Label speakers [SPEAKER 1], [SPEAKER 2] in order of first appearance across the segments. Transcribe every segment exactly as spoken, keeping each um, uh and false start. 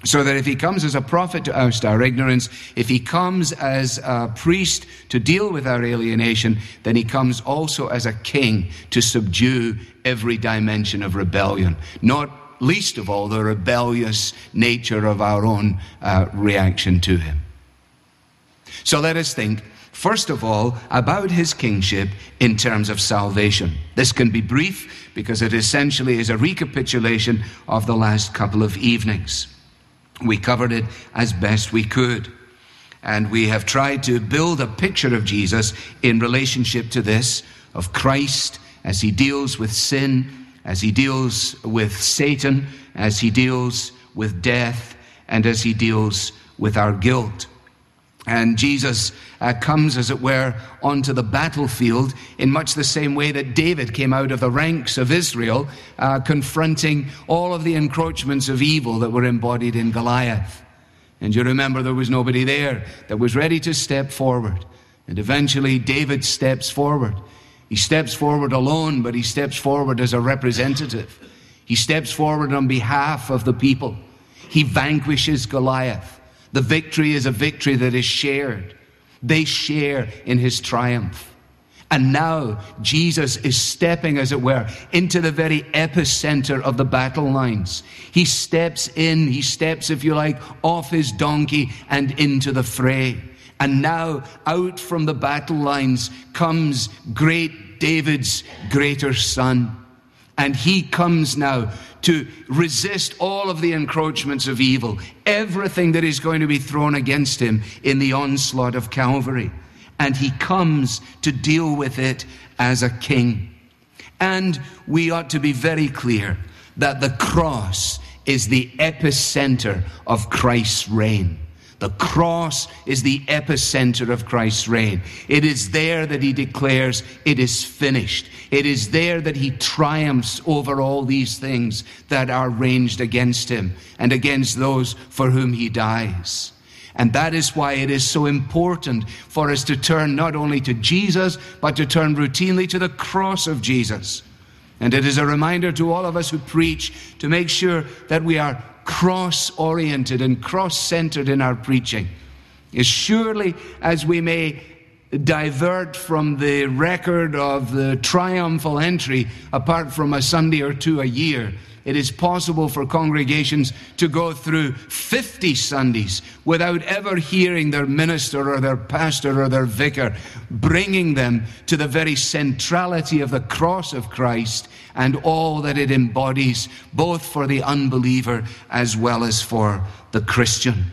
[SPEAKER 1] So that if he comes as a prophet to oust our ignorance, if he comes as a priest to deal with our alienation, then he comes also as a king to subdue every dimension of rebellion, not least of all the rebellious nature of our own uh, reaction to him. So let us think, first of all, about his kingship in terms of salvation. This can be brief because it essentially is a recapitulation of the last couple of evenings. We covered it as best we could. And we have tried to build a picture of Jesus in relationship to this, of Christ as he deals with sin, as he deals with Satan, as he deals with death, and as he deals with our guilt. And Jesus uh, comes, as it were, onto the battlefield in much the same way that David came out of the ranks of Israel, uh, confronting all of the encroachments of evil that were embodied in Goliath. And you remember there was nobody there that was ready to step forward. And eventually David steps forward. He steps forward alone, but he steps forward as a representative. He steps forward on behalf of the people. He vanquishes Goliath. The victory is a victory that is shared. They share in his triumph. And now Jesus is stepping, as it were, into the very epicenter of the battle lines. He steps in, he steps, if you like, off his donkey and into the fray. And now out from the battle lines comes great David's greater son. And he comes now to resist all of the encroachments of evil, everything that is going to be thrown against him in the onslaught of Calvary. And he comes to deal with it as a king. And we ought to be very clear that the cross is the epicenter of Christ's reign. The cross is the epicenter of Christ's reign. It is there that he declares it is finished. It is there that he triumphs over all these things that are ranged against him and against those for whom he dies. And that is why it is so important for us to turn not only to Jesus, but to turn routinely to the cross of Jesus. And it is a reminder to all of us who preach to make sure that we are cross-oriented and cross-centered in our preaching. As surely as we may divert from the record of the triumphal entry apart from a Sunday or two a year, it is possible for congregations to go through fifty Sundays without ever hearing their minister or their pastor or their vicar bringing them to the very centrality of the cross of Christ and all that it embodies, both for the unbeliever as well as for the Christian.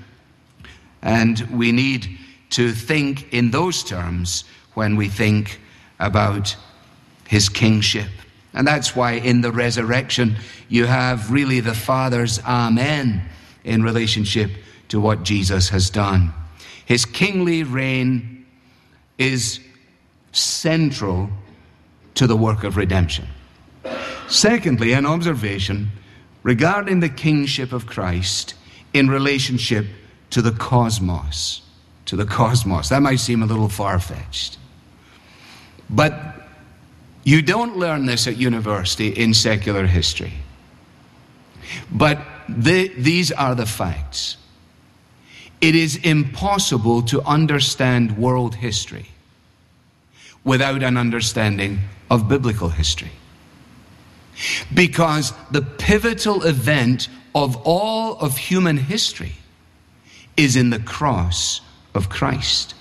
[SPEAKER 1] And we need to think in those terms when we think about his kingship. And that's why in the resurrection you have really the Father's amen in relationship to what Jesus has done. His kingly reign is central to the work of redemption. Secondly, an observation regarding the kingship of Christ in relationship to the cosmos. To the cosmos. That might seem a little far-fetched. But you don't learn this at university in secular history. But the, these are the facts. It is impossible to understand world history without an understanding of biblical history. Because the pivotal event of all of human history is in the cross of Christ.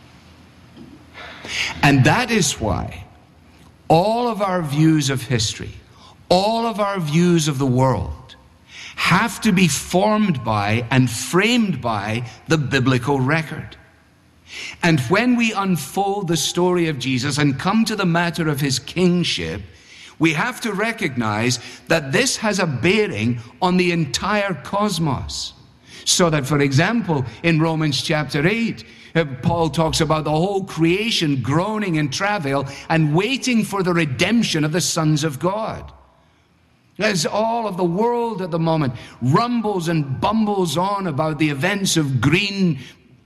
[SPEAKER 1] And that is why all of our views of history, all of our views of the world, have to be formed by and framed by the biblical record. And when we unfold the story of Jesus and come to the matter of his kingship, we have to recognize that this has a bearing on the entire cosmos. So that, for example, in Romans chapter eight, Paul talks about the whole creation groaning in travail and waiting for the redemption of the sons of God. As all of the world at the moment rumbles and bumbles on about the events of green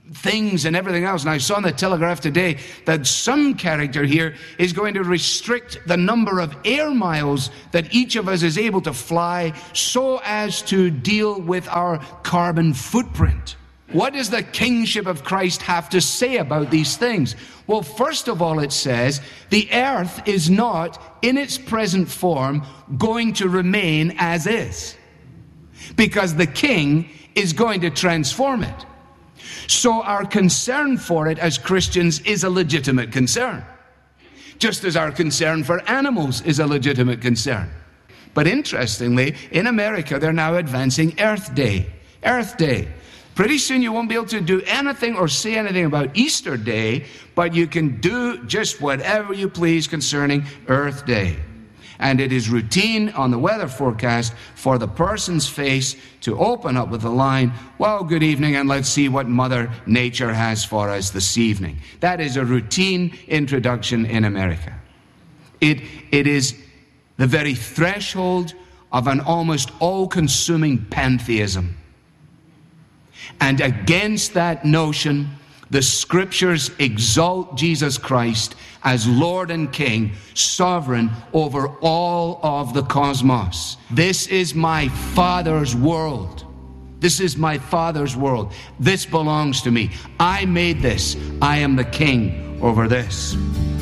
[SPEAKER 1] things and everything else. And I saw in the Telegraph today that some character here is going to restrict the number of air miles that each of us is able to fly so as to deal with our carbon footprint. What does the kingship of Christ have to say about these things? Well, first of all, it says the earth is not, in its present form, going to remain as is, because the king is going to transform it. So our concern for it as Christians is a legitimate concern, just as our concern for animals is a legitimate concern. But interestingly, in America, they're now advancing Earth Day. Earth Day. Pretty soon you won't be able to do anything or say anything about Easter Day, but you can do just whatever you please concerning Earth Day. And it is routine on the weather forecast for the person's face to open up with the line, well, good evening, and let's see what Mother Nature has for us this evening. That is a routine introduction in America. It, it is the very threshold of an almost all-consuming pantheism. And against that notion, the Scriptures exalt Jesus Christ as Lord and King, sovereign over all of the cosmos. This is my Father's world. This is my Father's world. This belongs to me. I made this. I am the king over this.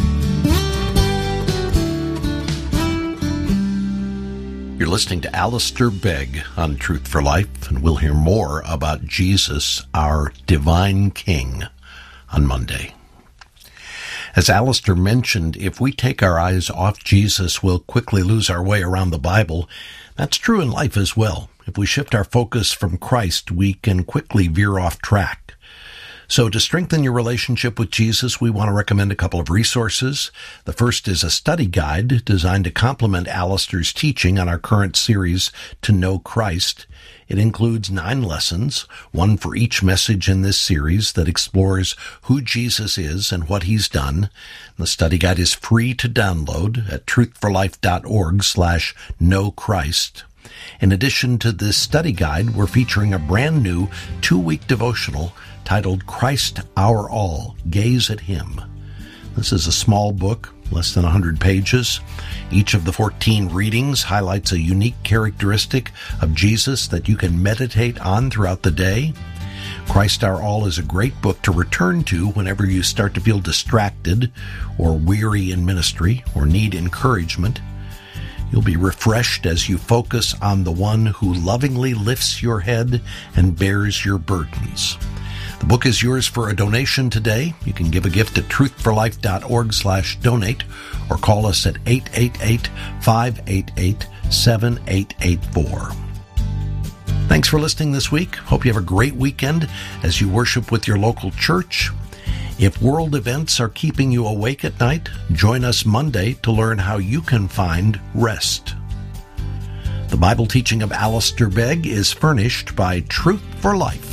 [SPEAKER 2] You're listening to Alistair Begg on Truth for Life, and we'll hear more about Jesus, our divine King, on Monday. As Alistair mentioned, if we take our eyes off Jesus, we'll quickly lose our way around the Bible. That's true in life as well. If we shift our focus from Christ, we can quickly veer off track. So to strengthen your relationship with Jesus, we want to recommend a couple of resources. The first is a study guide designed to complement Alistair's teaching on our current series, To Know Christ. It includes nine lessons, one for each message in this series, that explores who Jesus is and what he's done. The study guide is free to download at truthforlife.org slash know Christ. In addition to this study guide, we're featuring a brand new two-week devotional titled Christ Our All, Gaze at Him. This is a small book, less than one hundred pages. Each of the fourteen readings highlights a unique characteristic of Jesus that you can meditate on throughout the day. Christ Our All is a great book to return to whenever you start to feel distracted or weary in ministry or need encouragement. You'll be refreshed as you focus on the one who lovingly lifts your head and bears your burdens. The book is yours for a donation today. You can give a gift at truthforlife.org slash donate or call us at eight eight eight, five eight eight, seven eight eight four. Thanks for listening this week. Hope you have a great weekend as you worship with your local church. If world events are keeping you awake at night, join us Monday to learn how you can find rest. The Bible teaching of Alistair Begg is furnished by Truth for Life,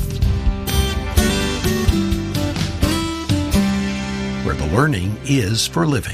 [SPEAKER 2] where the learning is for living.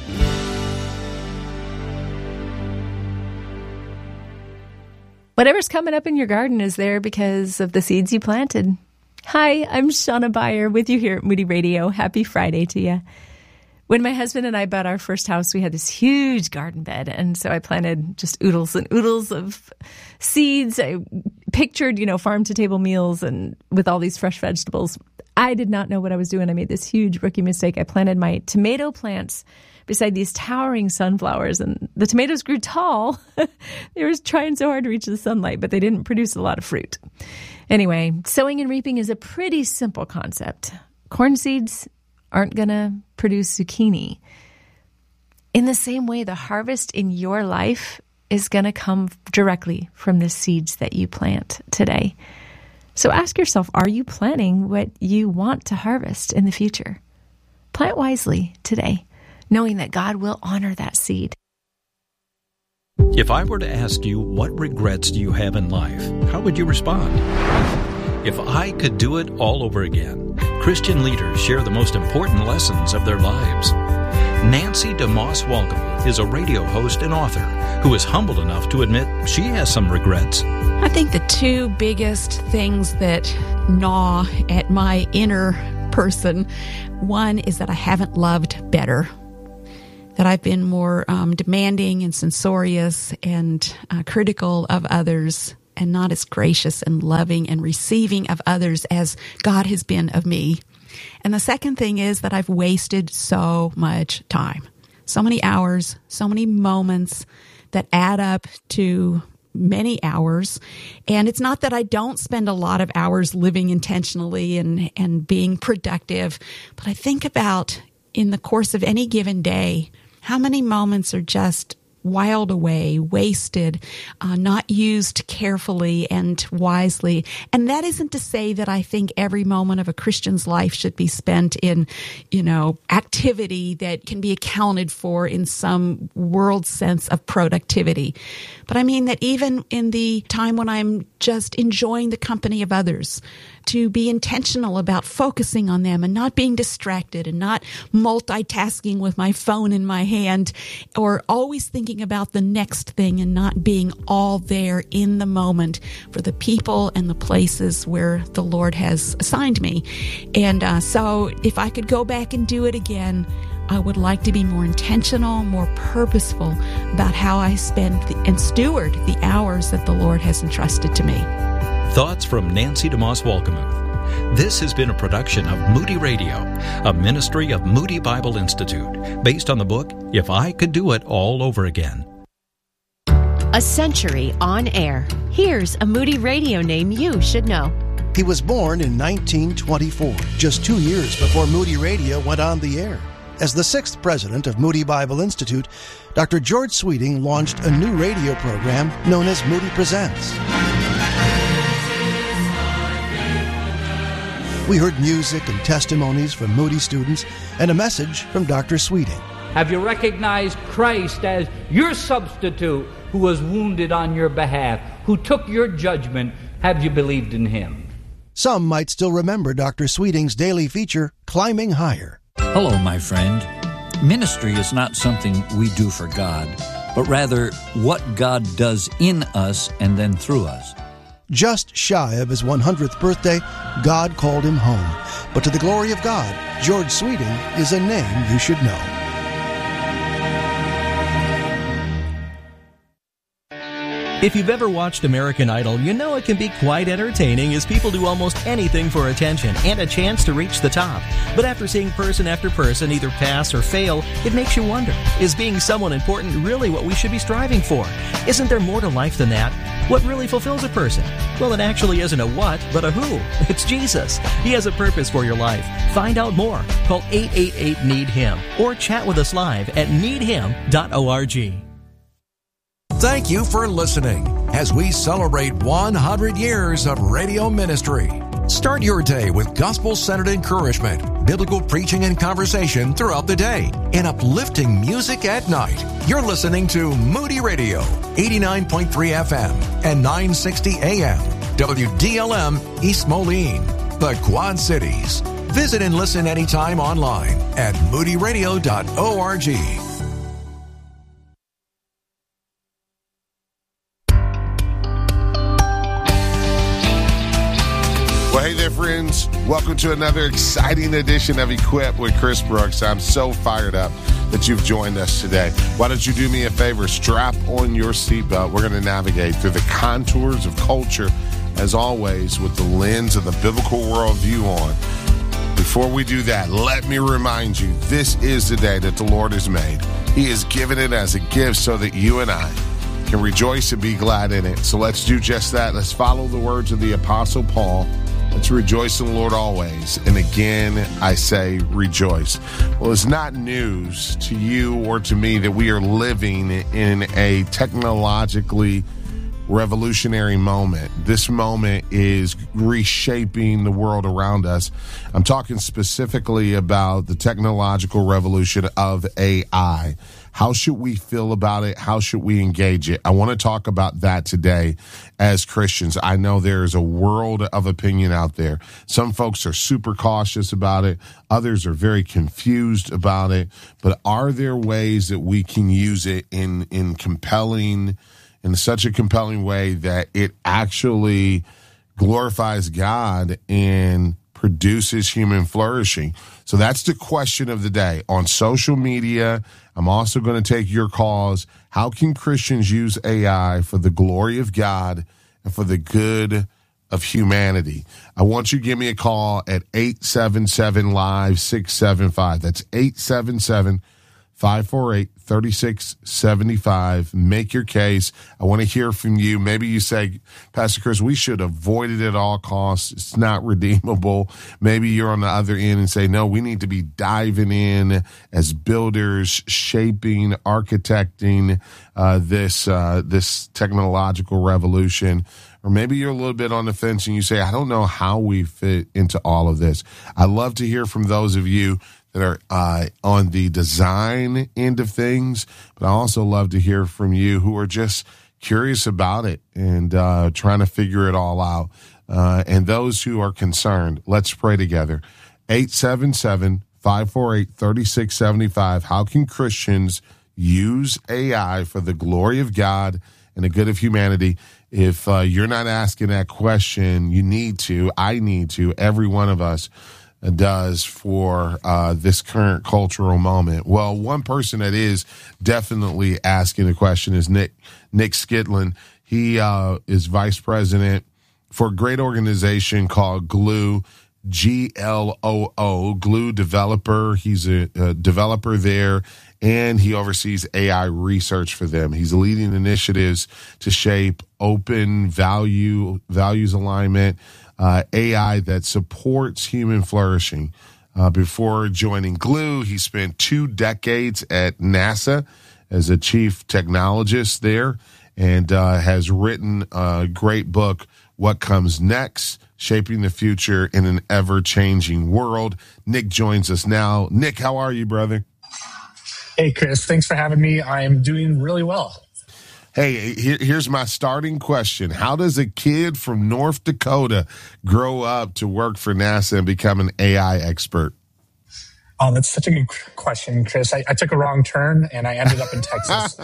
[SPEAKER 3] Whatever's coming up in your garden is there because of the seeds you planted. Hi, I'm Shauna Beyer with you here at Moody Radio. Happy Friday to you. When my husband and I bought our first house, we had this huge garden bed, and so I planted just oodles and oodles of seeds. I pictured, you know, farm-to-table meals and with all these fresh vegetables. I did not know what I was doing. I made this huge rookie mistake. I planted my tomato plants beside these towering sunflowers, and the tomatoes grew tall. They were trying so hard to reach the sunlight, but they didn't produce a lot of fruit. Anyway, sowing and reaping is a pretty simple concept. Corn seeds aren't going to produce zucchini. In the same way, the harvest in your life is going to come directly from the seeds that you plant today. So ask yourself, are you planting what you want to harvest in the future? Plant wisely today, knowing that God will honor that seed.
[SPEAKER 4] If I were to ask you, what regrets do you have in life, how would you respond? If I could do it all over again, Christian leaders share the most important lessons of their lives. Nancy DeMoss Wolgemuth is a radio host and author who is humble enough to admit she has some regrets.
[SPEAKER 5] I think the two biggest things that gnaw at my inner person. One is that I haven't loved better, that I've been more um, demanding and censorious and uh, critical of others, and not as gracious and loving and receiving of others as God has been of me. And the second thing is that I've wasted so much time, so many hours, so many moments that add up to many hours. And it's not that I don't spend a lot of hours living intentionally and, and being productive, but I think about in the course of any given day, how many moments are just whiled away, wasted, uh, not used carefully and wisely. And that isn't to say that I think every moment of a Christian's life should be spent in, you know, activity that can be accounted for in some world sense of productivity. But I mean that even in the time when I'm just enjoying the company of others, to be intentional about focusing on them and not being distracted and not multitasking with my phone in my hand, or always thinking about the next thing and not being all there in the moment for the people and the places where the Lord has assigned me. And uh, so if I could go back and do it again, I would like to be more intentional, more purposeful about how I spend the, and steward the hours that the Lord has entrusted to me.
[SPEAKER 4] Thoughts from Nancy DeMoss Wolgemuth. This has been a production of Moody Radio, a ministry of Moody Bible Institute, based on the book, If I Could Do It All Over Again.
[SPEAKER 6] A century on air. Here's a Moody Radio name you should know.
[SPEAKER 7] He was born in nineteen twenty-four, just two years before Moody Radio went on the air. As the sixth president of Moody Bible Institute, Doctor George Sweeting launched a new radio program known as Moody Presents. We heard music and testimonies from Moody students and a message from Doctor Sweeting.
[SPEAKER 8] Have you recognized Christ as your substitute who was wounded on your behalf, who took your judgment? Have you believed in him?
[SPEAKER 7] Some might still remember Doctor Sweeting's daily feature, Climbing Higher.
[SPEAKER 9] Hello, my friend. Ministry is not something we do for God, but rather what God does in us and then through us.
[SPEAKER 7] Just shy of his one hundredth birthday, God called him home. But to the glory of God, George Sweeting is a name you should know.
[SPEAKER 10] If you've ever watched American Idol, you know it can be quite entertaining as people do almost anything for attention and a chance to reach the top. But after seeing person after person either pass or fail, it makes you wonder, is being someone important really what we should be striving for? Isn't there more to life than that? What really fulfills a person? Well, it actually isn't a what, but a who. It's Jesus. He has a purpose for your life. Find out more. Call eight eight eight, need him or chat with us live at need him dot org.
[SPEAKER 11] Thank you for listening as we celebrate one hundred years of radio ministry. Start your day with gospel-centered encouragement, biblical preaching and conversation throughout the day, and uplifting music at night. You're listening to Moody Radio, eighty-nine point three F M and nine sixty A M, W D L M East Moline, the Quad Cities. Visit and listen anytime online at moody radio dot org.
[SPEAKER 12] Well, hey there, friends. Welcome to another exciting edition of Equip with Chris Brooks. I'm so fired up that you've joined us today. Why don't you do me a favor? Strap on your seatbelt. We're going to navigate through the contours of culture, as always, with the lens of the biblical worldview on. Before we do that, let me remind you, this is the day that the Lord has made. He has given it as a gift so that you and I can rejoice and be glad in it. So let's do just that. Let's follow the words of the Apostle Paul. Let's rejoice in the Lord always. And again, I say rejoice. Well, it's not news to you or to me that we are living in a technologically revolutionary moment. This moment is reshaping the world around us. I'm talking specifically about the technological revolution of A I. How should we feel about it? How should we engage it? I want to talk about that today as Christians. I know there is a world of opinion out there. Some folks are super cautious about it. Others are very confused about it. But are there ways that we can use it in, in compelling, in such a compelling way that it actually glorifies God and produces human flourishing? So that's the question of the day. On social media, I'm also going to take your calls. How can Christians use A I for the glory of God and for the good of humanity? I want you to give me a call at eight seven seven, live, six seven five. That's eight seven seven, five four eight, three six seven five. Make your case. I want to hear from you. Maybe you say, Pastor Chris, we should avoid it at all costs. It's not redeemable. Maybe you're on the other end and say, no, we need to be diving in as builders, shaping, architecting uh, this uh, this technological revolution. Or maybe you're a little bit on the fence and you say, I don't know how we fit into all of this. I love to hear from those of you that are uh, on the design end of things, but I also love to hear from you who are just curious about it and uh, trying to figure it all out. Uh, and those who are concerned, let's pray together. eight seven seven, five four eight, three six seven five. How can Christians use A I for the glory of God and the good of humanity? If uh, you're not asking that question, you need to. I need to. Every one of us does for uh, this current cultural moment. Well, one person that is definitely asking the question is Nick Nick Skitlin. He uh, is vice president for a great organization called Gloo, G L O O, Gloo Developer. He's a, a developer there, and he oversees A I research for them. He's leading initiatives to shape open value values alignment, Uh, A I that supports human flourishing. Uh, before joining Gloo, he spent two decades at NASA as a chief technologist there and uh, has written a great book, What Comes Next? Shaping the Future in an Ever-Changing World. Nick joins us now. Nick, how are you, brother?
[SPEAKER 13] Hey, Chris. Thanks for having me. I'm doing really well.
[SPEAKER 12] Hey, here, here's my starting question. How does a kid from North Dakota grow up to work for NASA and become an A I expert?
[SPEAKER 13] Oh, that's such a good question, Chris. I, I took a wrong turn and I ended up in Texas.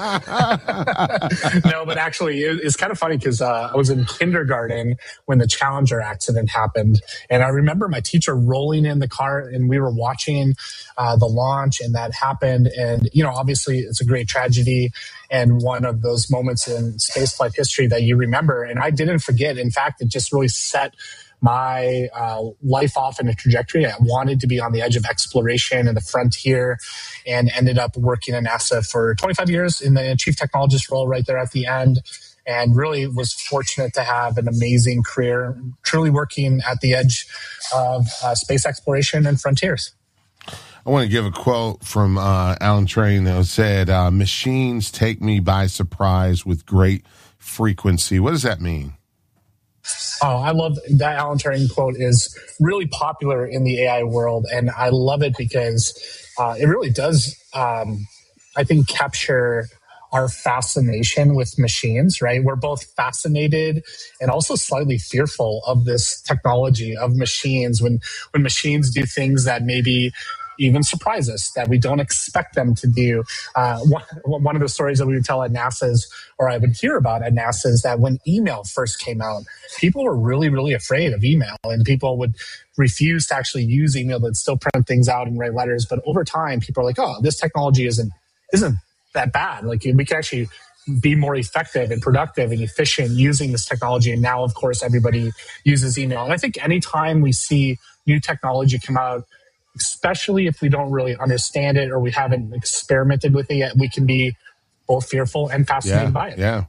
[SPEAKER 13] No, but actually, it, it's kind of funny because uh, I was in kindergarten when the Challenger accident happened. And I remember my teacher rolling in the car and we were watching uh, the launch and that happened. And, you know, obviously it's a great tragedy and one of those moments in spaceflight history that you remember. And I didn't forget. In fact, it just really set my uh, life off in a trajectory. I wanted to be on the edge of exploration and the frontier and ended up working at NASA for twenty-five years in the chief technologist role right there at the end, and really was fortunate to have an amazing career, truly working at the edge of uh, space exploration and frontiers.
[SPEAKER 12] I want to give a quote from uh, Alan Train that said, uh, machines take me by surprise with great frequency. What does that mean?
[SPEAKER 13] Oh, I love that. Alan Turing quote is really popular in the A I world, and I love it because uh, it really does, um, I think, capture our fascination with machines, right? We're both fascinated and also slightly fearful of this technology, of machines, when, when machines do things that maybe even surprise us, that we don't expect them to do. Uh, one, one of the stories that we would tell at NASA is, or I would hear about at NASA, is that when email first came out, people were really, really afraid of email, and people would refuse to actually use email. They'd still print things out and write letters. But over time, people are like, oh, this technology isn't isn't that bad. Like, we can actually be more effective and productive and efficient using this technology. And now, of course, everybody uses email. And I think anytime we see new technology come out, especially if we don't really understand it or we haven't experimented with it yet, we can be both fearful and fascinated
[SPEAKER 12] yeah,
[SPEAKER 13] by it.
[SPEAKER 12] Yeah.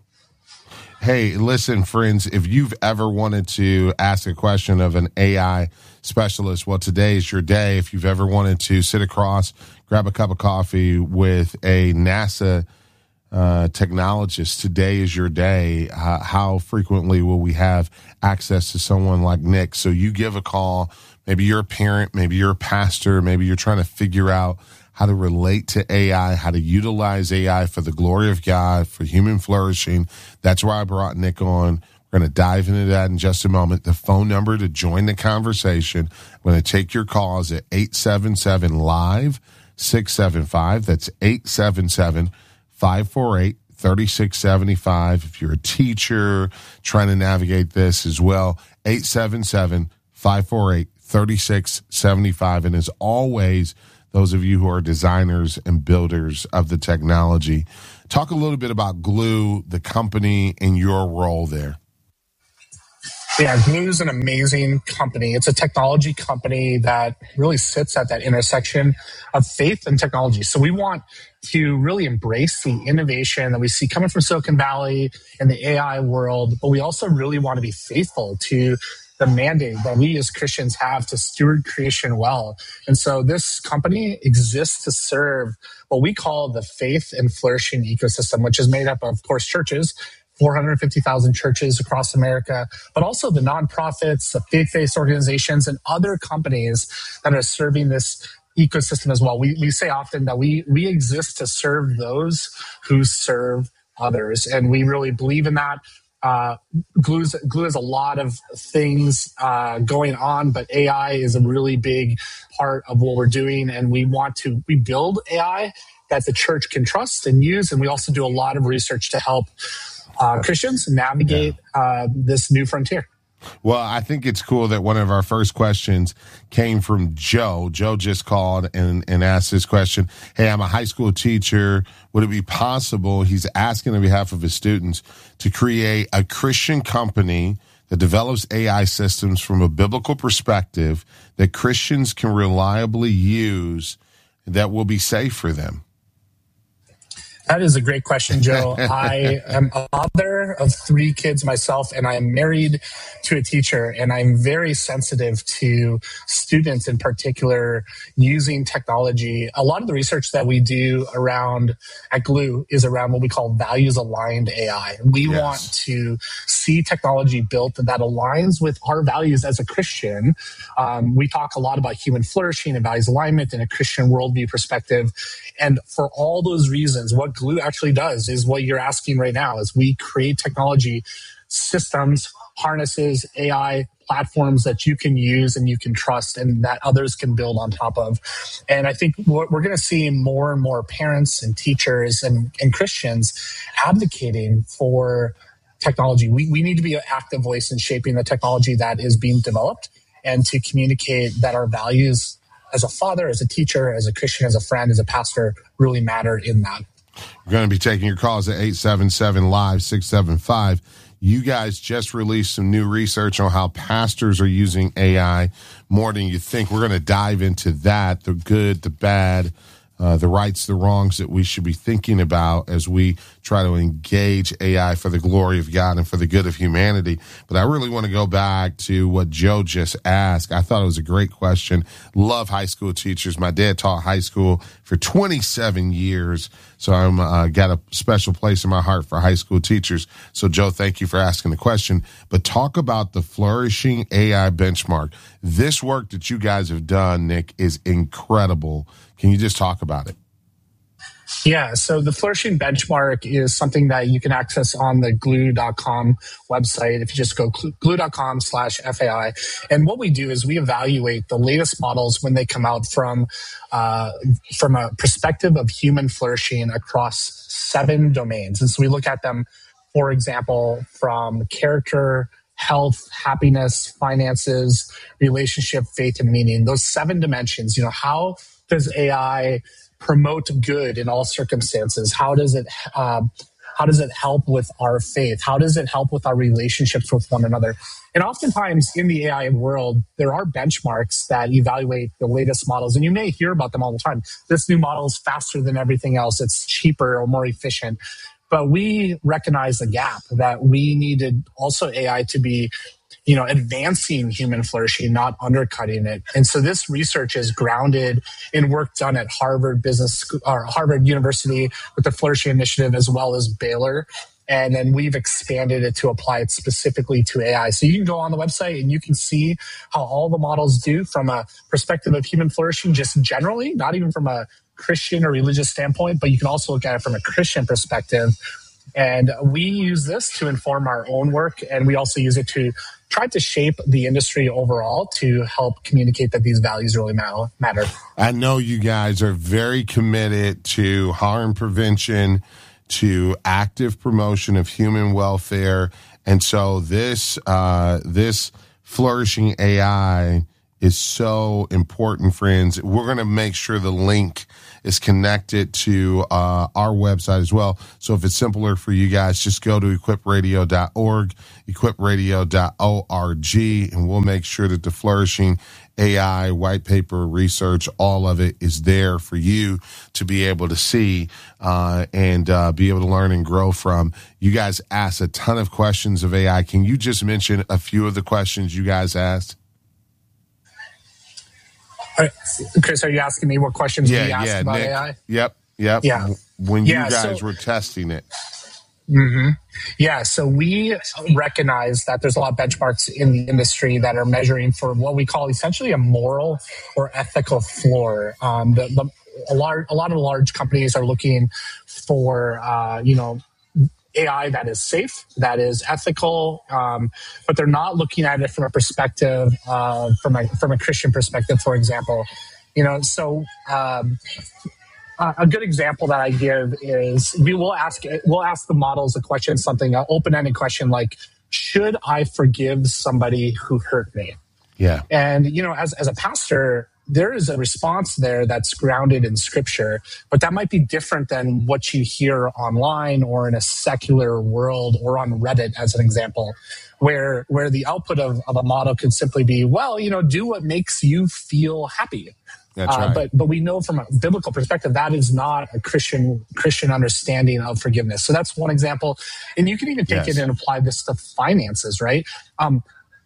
[SPEAKER 12] Hey, listen, friends, if you've ever wanted to ask a question of an A I specialist, well, today is your day. If you've ever wanted to sit across, grab a cup of coffee with a NASA uh, technologist, today is your day. Uh, how frequently will we have access to someone like Nick? So you give a call. Maybe you're a parent, maybe you're a pastor, maybe you're trying to figure out how to relate to A I, how to utilize A I for the glory of God, for human flourishing. That's why I brought Nick on. We're going to dive into that in just a moment. The phone number to join the conversation, I'm going to take your calls at eight seven seven, live, six seven five. That's eight seven seven, five four eight, thirty-six seventy-five. If you're a teacher trying to navigate this as well, eight seven seven, five four eight, three six seven five. And as always, those of you who are designers and builders of the technology, talk a little bit about Gloo, the company, and your role there.
[SPEAKER 13] Yeah, Gloo is an amazing company. It's a technology company that really sits at that intersection of faith and technology. So we want to really embrace the innovation that we see coming from Silicon Valley and the A I world, but we also really want to be faithful to the mandate that we as Christians have to steward creation well. And so this company exists to serve what we call the faith and flourishing ecosystem, which is made up of, of course, churches, four hundred fifty thousand churches across America, but also the nonprofits, the faith-based organizations, and other companies that are serving this ecosystem as well. We we say often that we we exist to serve those who serve others, and we really believe in that. Uh, Gloo's, Gloo has a lot of things uh, going on, but A I is a really big part of what we're doing, and we want to we build A I that the church can trust and use, and we also do a lot of research to help uh, Christians navigate uh, this new frontier.
[SPEAKER 12] Well, I think it's cool that one of our first questions came from Joe. Joe just called and, and asked this question. Hey, I'm a high school teacher. Would it be possible, he's asking on behalf of his students, to create a Christian company that develops A I systems from a biblical perspective that Christians can reliably use that will be safe for them?
[SPEAKER 13] That is a great question, Joe. I am a father of three kids myself, and I am married to a teacher, and I'm very sensitive to students in particular using technology. A lot of the research that we do around at Gloo is around what we call values-aligned A I. We yes. want to see technology built that aligns with our values as a Christian. Um, we talk a lot about human flourishing and values alignment in a Christian worldview perspective. And for all those reasons, what Gloo actually does is what you're asking right now, is we create technology systems, harnesses, A I platforms that you can use and you can trust and that others can build on top of. And I think what we're going to see more and more parents and teachers and, and Christians advocating for technology. We, we need to be an active voice in shaping the technology that is being developed and to communicate that our values as a father, as a teacher, as a Christian, as a friend, as a pastor really matter in that.
[SPEAKER 12] We're going to be taking your calls at eight seven seven, live, six seven five. You guys just released some new research on how pastors are using A I more than you think. We're going to dive into that, the good, the bad, uh, the rights, the wrongs that we should be thinking about as we try to engage A I for the glory of God and for the good of humanity. But I really want to go back to what Joe just asked. I thought it was a great question. Love high school teachers. My dad taught high school for twenty-seven years, so I'm uh, got a special place in my heart for high school teachers. So, Joe, thank you for asking the question. But talk about the Flourishing A I Benchmark. This work that you guys have done, Nick, is incredible. Can you just talk about it?
[SPEAKER 13] Yeah, so the Flourishing Benchmark is something that you can access on the gloo dot com website. If you just go gloo dot com slash F A I. And what we do is we evaluate the latest models when they come out from, uh, from a perspective of human flourishing across seven domains. And so we look at them, for example, from character, health, happiness, finances, relationship, faith, and meaning. Those seven dimensions, you know, how does A I promote good in all circumstances? How does it um, how does it help with our faith? How does it help with our relationships with one another? And oftentimes in the A I world, there are benchmarks that evaluate the latest models, and you may hear about them all the time. This new model is faster than everything else. It's cheaper or more efficient. But we recognize the gap that we needed also A I to be, you know, advancing human flourishing, not undercutting it. And so this research is grounded in work done at Harvard Business or Harvard University with the Flourishing Initiative, as well as Baylor. And then we've expanded it to apply it specifically to A I. So you can go on the website and you can see how all the models do from a perspective of human flourishing, just generally, not even from a Christian or religious standpoint, but you can also look at it from a Christian perspective. And we use this to inform our own work, and we also use it to try to shape the industry overall to help communicate that these values really matter.
[SPEAKER 12] I know you guys are very committed to harm prevention, to active promotion of human welfare. And so this uh, this flourishing A I is so important, friends. We're going to make sure the link is connected to uh, our website as well. So if it's simpler for you guys, just go to equip radio dot org, equip radio dot org, and we'll make sure that the flourishing A I, white paper, research, all of it is there for you to be able to see uh, and uh, be able to learn and grow from. You guys asked a ton of questions of A I. Can you just mention a few of the questions you guys asked?
[SPEAKER 13] Uh, Chris, are you asking me what questions
[SPEAKER 12] yeah,
[SPEAKER 13] we asked
[SPEAKER 12] yeah,
[SPEAKER 13] about
[SPEAKER 12] Nick,
[SPEAKER 13] A I?
[SPEAKER 12] Yep, yep.
[SPEAKER 13] Yeah.
[SPEAKER 12] When you
[SPEAKER 13] yeah,
[SPEAKER 12] guys
[SPEAKER 13] so,
[SPEAKER 12] were testing it.
[SPEAKER 13] Mm-hmm. Yeah, so we recognize that there's a lot of benchmarks in the industry that are measuring for what we call essentially a moral or ethical floor. Um, the, the, a, large, a lot of large companies are looking for, uh, you know, A I that is safe, that is ethical, um, but they're not looking at it from a perspective, uh, from a from a Christian perspective, for example. You know, so um, a good example that I give is we will ask we'll ask the models a question, something an open-ended question like, "Should I forgive somebody who hurt me?"
[SPEAKER 12] Yeah,
[SPEAKER 13] and you know, as as a pastor, there is a response there that's grounded in scripture, but that might be different than what you hear online or in a secular world or on Reddit, as an example, where where the output of, of a model could simply be, well, you know, do what makes you feel happy.
[SPEAKER 12] That's right.
[SPEAKER 13] Uh, but but we know from a biblical perspective that is not a Christian Christian understanding of forgiveness. So that's one example, and you can even take yes. it and apply this to finances, right? Um,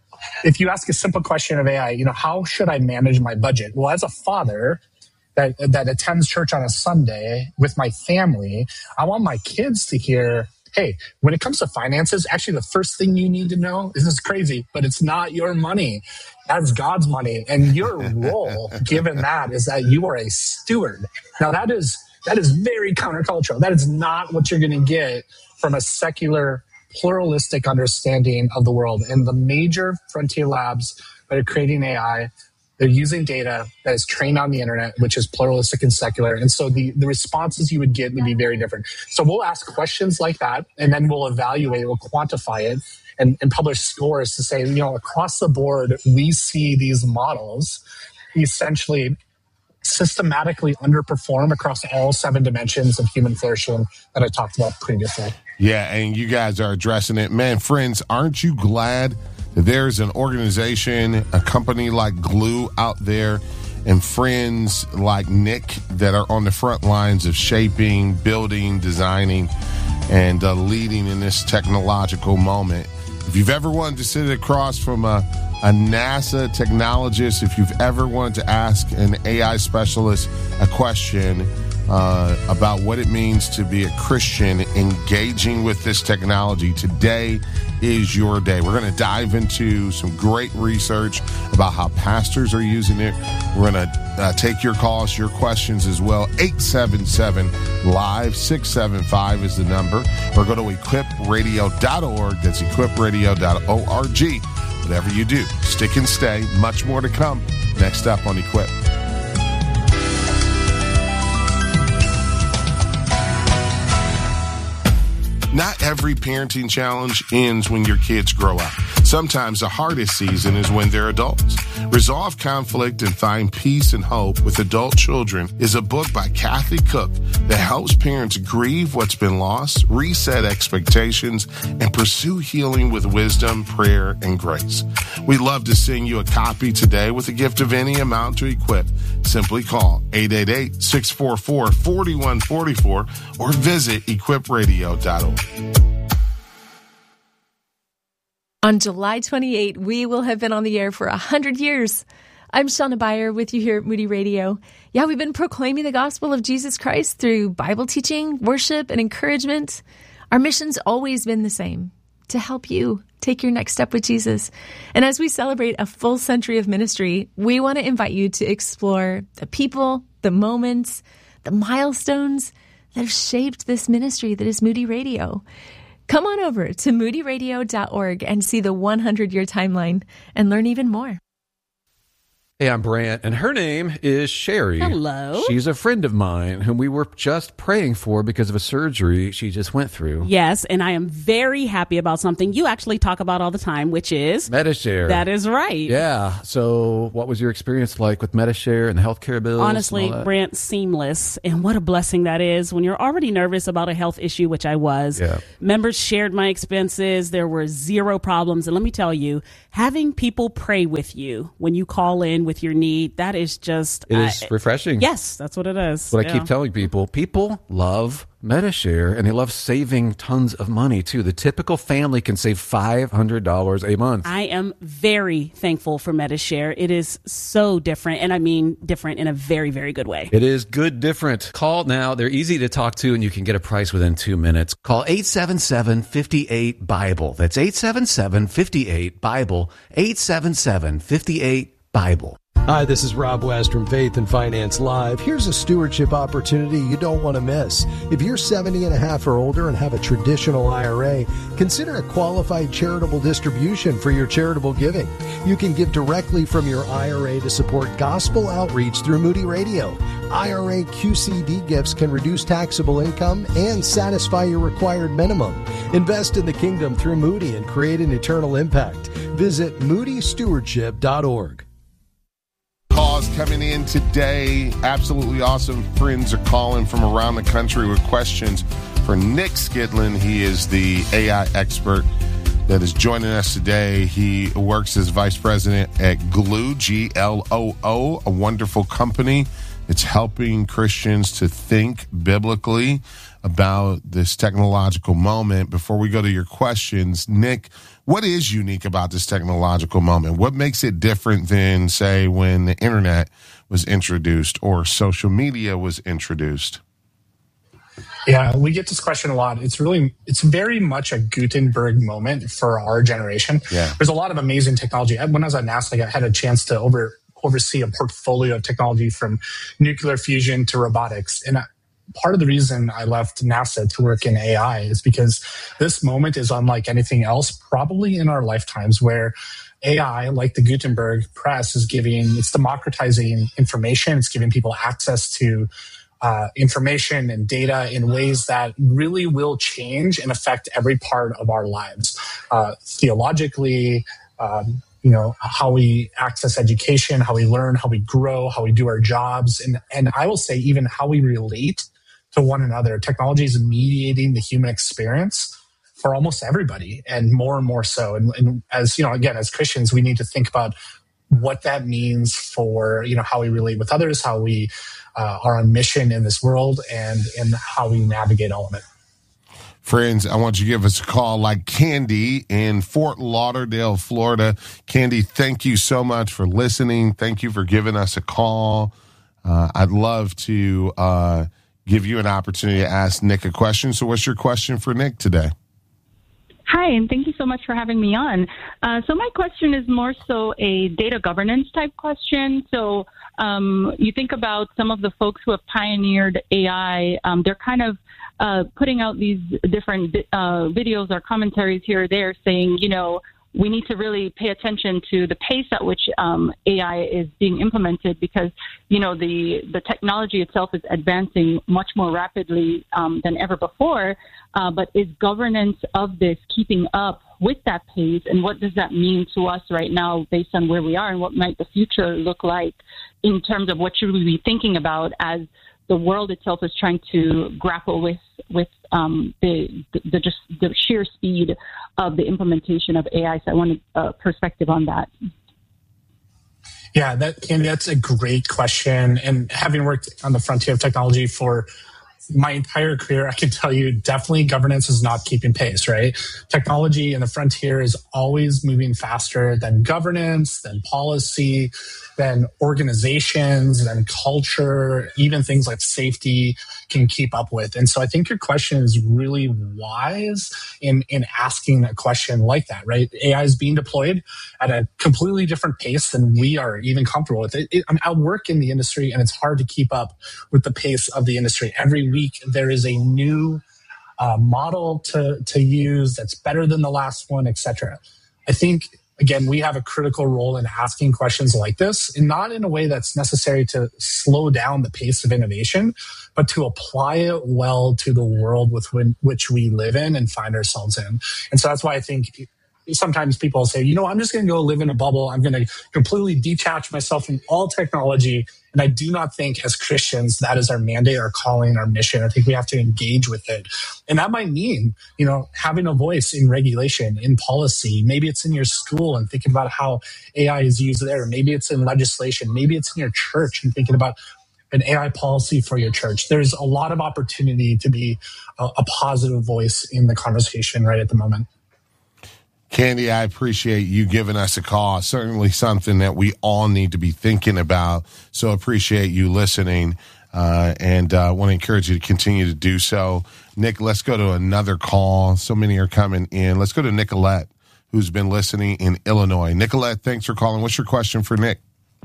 [SPEAKER 13] If you ask a simple question of A I, you know, how should I manage my budget? Well, as a father that that attends church on a Sunday with my family, I want my kids to hear, hey, when it comes to finances, actually the first thing you need to know, this is crazy, but it's not your money. That's God's money. And your role, given that, is that you are a steward. Now, that is that is very countercultural. That is not what you're going to get from a secular pluralistic understanding of the world. And the major frontier labs that are creating A I, they're using data that is trained on the internet, which is pluralistic and secular. And so the, the responses you would get would be very different. So we'll ask questions like that, and then we'll evaluate, we'll quantify it, and, and publish scores to say, you know, across the board, we see these models essentially systematically underperform across all seven dimensions of human flourishing that I talked about previously.
[SPEAKER 12] Yeah, and you guys are addressing it. Man, friends, aren't you glad that there's an organization, a company like Glue out there, and friends like Nick that are on the front lines of shaping, building, designing, and uh, leading in this technological moment? If you've ever wanted to sit across from a, a NASA technologist, if you've ever wanted to ask an A I specialist a question Uh, about what it means to be a Christian engaging with this technology, today is your day. We're going to dive into some great research about how pastors are using it. We're going to uh, take your calls, your questions as well. eight seven seven live, six seven five is the number. Or go to equip radio dot org. That's equip radio dot org. Whatever you do, stick and stay. Much more to come next up on Equip. Not every parenting challenge ends when your kids grow up. Sometimes the hardest season is when they're adults. Resolve Conflict and Find Peace and Hope with Adult Children is a book by Kathy Cook that helps parents grieve what's been lost, reset expectations, and pursue healing with wisdom, prayer, and grace. We'd love to send you a copy today with a gift of any amount to Equip. Simply call eight eight eight, six four four, four one four four or visit equip radio dot org.
[SPEAKER 3] On July twenty-eighth, we will have been on the air for one hundred years. I'm Shauna Beyer with you here at Moody Radio. Yeah, we've been proclaiming the gospel of Jesus Christ through Bible teaching, worship, and encouragement. Our mission's always been the same, to help you take your next step with Jesus. And as we celebrate a full century of ministry, we want to invite you to explore the people, the moments, the milestones that have shaped this ministry that is Moody Radio. Come on over to moody radio dot org and see the one hundred year timeline and learn even more.
[SPEAKER 14] Hey, I'm Brant, and her name is Sherry.
[SPEAKER 15] Hello.
[SPEAKER 14] She's a friend of mine whom we were just praying for because of a surgery she just went through.
[SPEAKER 15] Yes, and I am very happy about something you actually talk about all the time, which is
[SPEAKER 14] Medi-Share.
[SPEAKER 15] That is right.
[SPEAKER 14] Yeah. So what was your experience like with Medi-Share and the healthcare bills?
[SPEAKER 15] Honestly, Brant, seamless. And what a blessing that is when you're already nervous about a health issue, which I was.
[SPEAKER 14] Yeah.
[SPEAKER 15] Members shared my expenses. There were zero problems. And let me tell you, having people pray with you when you call in with your need, that is just...
[SPEAKER 14] It is
[SPEAKER 15] uh,
[SPEAKER 14] refreshing.
[SPEAKER 15] Yes, that's what it is.
[SPEAKER 14] What
[SPEAKER 15] yeah.
[SPEAKER 14] I keep telling people, people love Medi-Share, and they love saving tons of money, too. The typical family can save five hundred dollars a month.
[SPEAKER 15] I am very thankful for Medi-Share. It is so different, and I mean different in a very, very good way.
[SPEAKER 14] It is good different. Call now. They're easy to talk to, and you can get a price within two minutes. Call eight seven seven, five eight, Bible. That's eight seven seven, five eight, Bible. eight seven seven, five eight, Bible.
[SPEAKER 16] Hi, this is Rob West from Faith and Finance Live. Here's a stewardship opportunity you don't want to miss. If you're seventy and a half or older and have a traditional I R A, consider a qualified charitable distribution for your charitable giving. You can give directly from your I R A to support gospel outreach through Moody Radio. I R A Q C D gifts can reduce taxable income and satisfy your required minimum. Invest in the kingdom through Moody and create an eternal impact. Visit moody stewardship dot org.
[SPEAKER 12] Calls coming in today. Absolutely awesome. Friends are calling from around the country with questions for Nick Skidlin. He is the A I expert that is joining us today. He works as vice president at Gloo, G L O O, a wonderful company. It's helping Christians to think biblically about this technological moment. Before we go to your questions, Nick, what is unique about this technological moment? What makes it different than, say, when the internet was introduced or social media was introduced?
[SPEAKER 13] Yeah, we get this question a lot. It's really, it's very much a Gutenberg moment for our generation.
[SPEAKER 12] Yeah.
[SPEAKER 13] There's a lot of amazing technology. When I was at NASA, I had a chance to over oversee a portfolio of technology from nuclear fusion to robotics. And part of the reason I left NASA to work in A I is because this moment is unlike anything else, probably in our lifetimes, where A I, like the Gutenberg press, is giving, it's democratizing information. It's giving people access to uh, information and data in ways that really will change and affect every part of our lives. Uh, theologically, um, you know, how we access education, how we learn, how we grow, how we do our jobs. And, and I will say even how we relate to one another. Technology is mediating the human experience for almost everybody, and more and more so. And, and as, you know, again, as Christians, we need to think about what that means for, you know, how we relate with others, how we uh, are on mission in this world, and, and how we navigate all of it.
[SPEAKER 12] Friends, I want you to give us a call like Candy in Fort Lauderdale, Florida. Candy, thank you so much for listening. Thank you for giving us a call. Uh, I'd love to uh, give you an opportunity to ask Nick a question. So what's your question for Nick today?
[SPEAKER 17] Hi, and thank you so much for having me on. Uh, so my question is more so a data governance type question. So um, you think about some of the folks who have pioneered A I, um, they're kind of uh, putting out these different uh, videos or commentaries here or there saying, you know, we need to really pay attention to the pace at which um, A I is being implemented, because, you know, the, the technology itself is advancing much more rapidly um, than ever before. Uh, but is governance of this keeping up with that pace? And what does that mean to us right now based on where we are, and what might the future look like in terms of what should we be thinking about as the world itself is trying to grapple with with um, the, the, the just the sheer speed of the implementation of A I. So I wanted a perspective on that.
[SPEAKER 13] Yeah, that Candy, that's a great question. And having worked on the frontier of technology for my entire career, I can tell you definitely governance is not keeping pace, right? Technology and the frontier is always moving faster than governance, than policy, than organizations, than culture, even things like safety can keep up with. And so I think your question is really wise in, in asking a question like that, right? A I is being deployed at a completely different pace than we are even comfortable with. It, it, I mean, I work in the industry, and it's hard to keep up with the pace of the industry. Every week there is a new uh, model to, to use that's better than the last one, et cetera. I think again, we have a critical role in asking questions like this, and not in a way that's necessary to slow down the pace of innovation, but to apply it well to the world with which we live in and find ourselves in. And so that's why I think sometimes people say, you know, I'm just going to go live in a bubble. I'm going to completely detach myself from all technology. And I do not think as Christians, that is our mandate, our calling, our mission. I think we have to engage with it. And that might mean, you know, having a voice in regulation, in policy. Maybe it's in your school and thinking about how A I is used there. Maybe it's in legislation. Maybe it's in your church and thinking about an A I policy for your church. There's a lot of opportunity to be a, a positive voice in the conversation right at the moment.
[SPEAKER 12] Candy, I appreciate you giving us a call. Certainly something that we all need to be thinking about. So appreciate you listening, uh, and I uh, want to encourage you to continue to do so. Nick, let's go to another call. So many are coming in. Let's go to Nicolette, who's been listening in Illinois. Nicolette, thanks for calling. What's your question for Nick?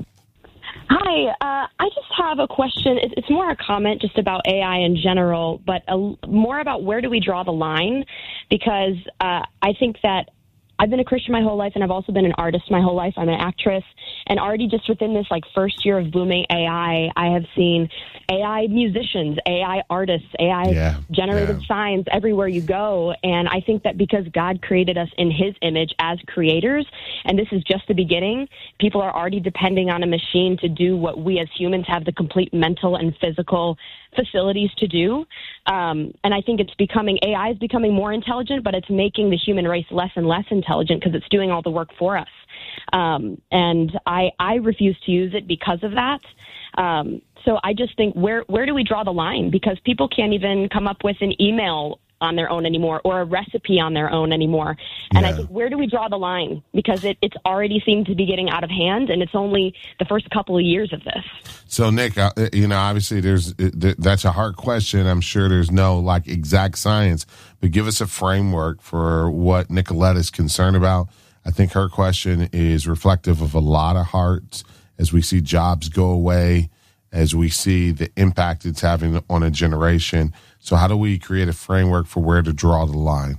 [SPEAKER 18] Hi, uh, I just have a question. It's, it's more a comment just about A I in general, but a, more about where do we draw the line? Because uh, I think that I've been a Christian my whole life, and I've also been an artist my whole life. I'm an actress, and already just within this like first year of booming A I, I have seen A I musicians, A I artists, A I yeah, generated yeah. signs everywhere you go. And I think that because God created us in His image as creators, and this is just the beginning, people are already depending on a machine to do what we as humans have the complete mental and physical facilities to do. Um, and I think it's becoming, A I is becoming more intelligent, but it's making the human race less and less intelligent because it's doing all the work for us. Um, and I, I refuse to use it because of that. Um, so I just think, where, where do we draw the line? Because people can't even come up with an email on their own anymore, or a recipe on their own anymore. And yeah. I think, where do we draw the line? Because it, it's already seemed to be getting out of hand, and it's only the first couple of years of this.
[SPEAKER 12] So, Nick, uh, you know, obviously there's that's a hard question. I'm sure there's no like exact science, but give us a framework for what Nicolette is concerned about. I think her question is reflective of a lot of hearts as we see jobs go away, as we see the impact it's having on a generation. So how do we create a framework for where to draw the line?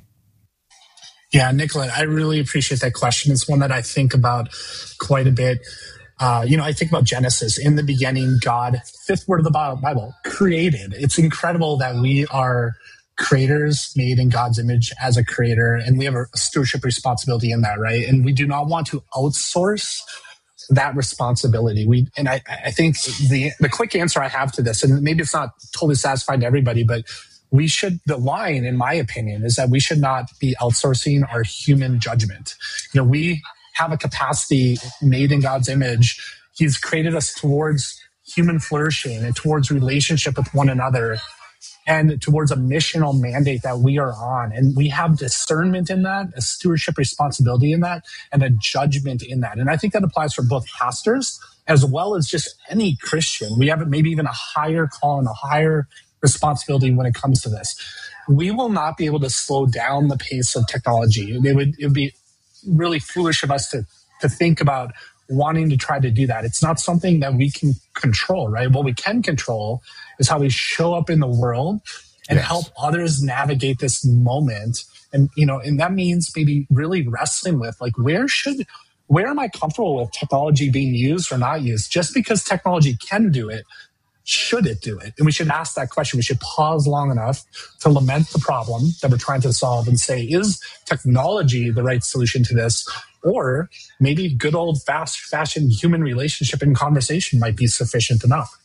[SPEAKER 13] Yeah, Nicolette, I really appreciate that question. It's one that I think about quite a bit. Uh, you know, I think about Genesis. In the beginning, God, fifth word of the Bible, created. It's incredible that we are creators made in God's image as a creator, and we have a stewardship responsibility in that, right? And we do not want to outsource that responsibility. We and I, I think the the quick answer I have to this, and maybe it's not totally satisfying to everybody, but we should, the line, in my opinion, is that we should not be outsourcing our human judgment. You know, we have a capacity made in God's image. He's created us towards human flourishing and towards relationship with one another, and towards a missional mandate that we are on. And we have discernment in that, a stewardship responsibility in that, and a judgment in that. And I think that applies for both pastors as well as just any Christian. We have maybe even a higher call and a higher responsibility when it comes to this. We will not be able to slow down the pace of technology. It would, it would be really foolish of us to, to think about wanting to try to do that. It's not something that we can control, right? What we can control is how we show up in the world and yes. help others navigate this moment. And, you know, and that means maybe really wrestling with, like, where should, where am I comfortable with technology being used or not used? Just because technology can do it, should it do it? And we should ask that question. We should pause long enough to lament the problem that we're trying to solve and say, is technology the right solution to this? Or maybe good old fast-fashioned human relationship and conversation might be sufficient enough.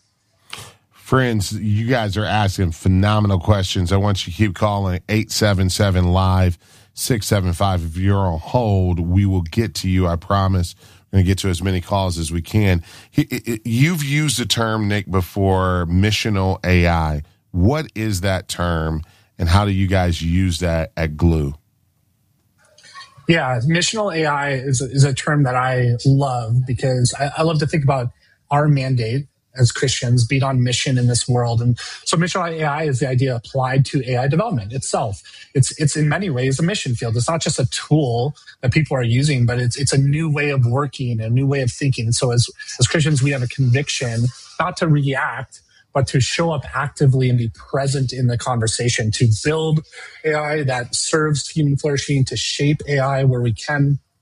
[SPEAKER 12] Friends, you guys are asking phenomenal questions. I want you to keep calling eight seven seven live six seven five. If you're on hold, we will get to you, I promise. We're going to get to as many calls as we can. You've used the term, Nick, before, missional A I. What is that term, and how do you guys use that at Glue?
[SPEAKER 13] Yeah, missional A I is a, is a term that I love because I, I love to think about our mandate as Christians, being on mission in this world. And so missional A I is the idea applied to A I development itself. It's it's in many ways a mission field. It's not just a tool that people are using, but it's it's a new way of working, a new way of thinking. And so as, as Christians, we have a conviction not to react, but to show up actively and be present in the conversation, to build A I that serves human flourishing, to shape A I where we can,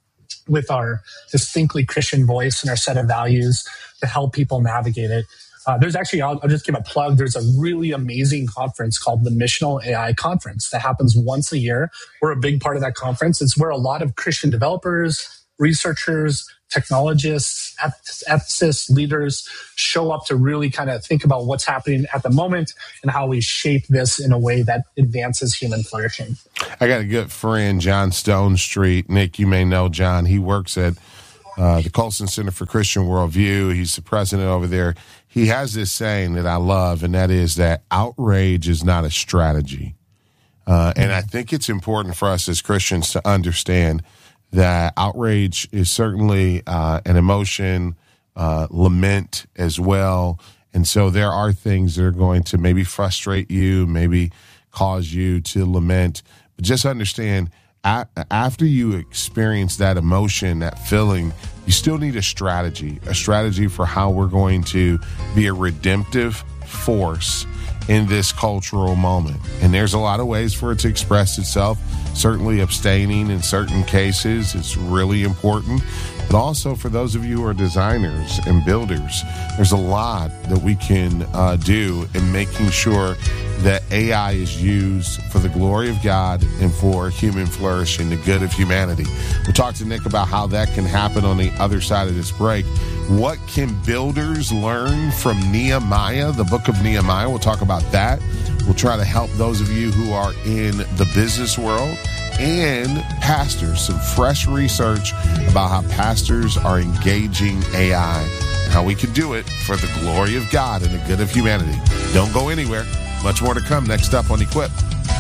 [SPEAKER 13] with our distinctly Christian voice and our set of values to help people navigate it. Uh, there's actually, I'll, I'll just give a plug. There's a really amazing conference called the Missional A I Conference that happens once a year. We're a big part of that conference. It's where a lot of Christian developers, researchers, technologists, ethicists, leaders show up to really kind of think about what's happening at the moment and how we shape this in a way that advances human flourishing.
[SPEAKER 12] I got a good friend, John Stone Street. Nick, you may know John. He works at uh, the Colson Center for Christian Worldview. He's the president over there. He has this saying that I love, and that is that outrage is not a strategy. Uh, and I think it's important for us as Christians to understand that outrage is certainly uh, an emotion, uh, lament as well. And so there are things that are going to maybe frustrate you, maybe cause you to lament. But just understand, after you experience that emotion, that feeling, you still need a strategy, a strategy for how we're going to be a redemptive force in this cultural moment. And there's a lot of ways for it to express itself. Certainly abstaining in certain cases is really important. But also for those of you who are designers and builders, there's a lot that we can uh, do in making sure that A I is used for the glory of God and for human flourishing, the good of humanity. We'll talk to Nick about how that can happen on the other side of this break. What can builders learn from Nehemiah, the book of Nehemiah? We'll talk about that. We'll try to help those of you who are in the business world and pastors, some fresh research about how pastors are engaging A I and how we can do it for the glory of God and the good of humanity. Don't go anywhere. Much more to come next up on Equip.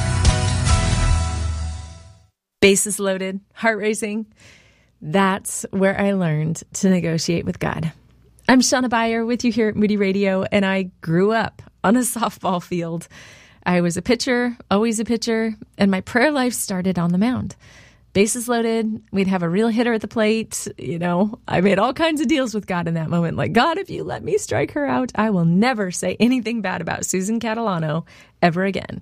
[SPEAKER 3] Bases loaded, heart racing. That's where I learned to negotiate with God. I'm Shauna Beyer with you here at Moody Radio, and I grew up on a softball field. I was a pitcher, always a pitcher, and my prayer life started on the mound. Bases loaded, we'd have a real hitter at the plate. You know, I made all kinds of deals with God in that moment. Like, God, if you let me strike her out, I will never say anything bad about Susan Catalano ever again.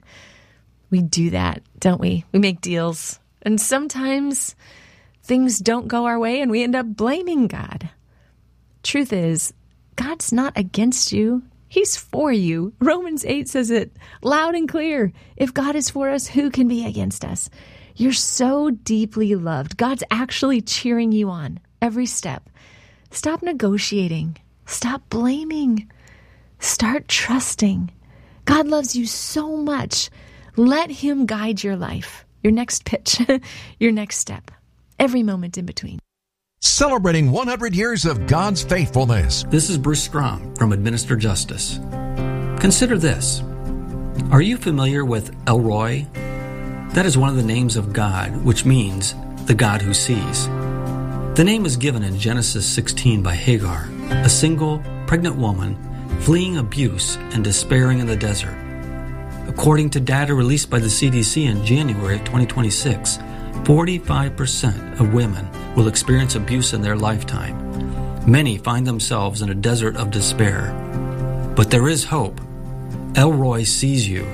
[SPEAKER 3] We do that, don't we? We make deals. And sometimes things don't go our way and we end up blaming God. Truth is, God's not against you. He's for you. Romans eight says it loud and clear. If God is for us, who can be against us? You're so deeply loved. God's actually cheering you on every step. Stop negotiating. Stop blaming. Start trusting. God loves you so much. Let him guide your life, your next pitch, your next step, every moment in between.
[SPEAKER 11] Celebrating one hundred years of God's faithfulness.
[SPEAKER 19] This is Bruce Strom from Administer Justice. Consider this. Are you familiar with El Roi? That is one of the names of God, which means the God who sees. The name is given in Genesis sixteen by Hagar, a single, pregnant woman fleeing abuse and despairing in the desert. According to data released by the C D C in January of twenty twenty-six, forty-five percent of women will experience abuse in their lifetime. Many find themselves in a desert of despair. But there is hope. El Roi sees you.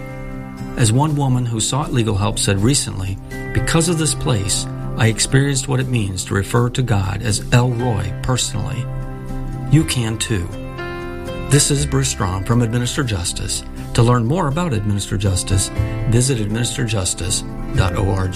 [SPEAKER 19] As one woman who sought legal help said recently, because of this place, I experienced what it means to refer to God as El Roi personally. You can too. This is Bruce Strom from Administer Justice. To learn more about Administer Justice, visit administer justice dot org.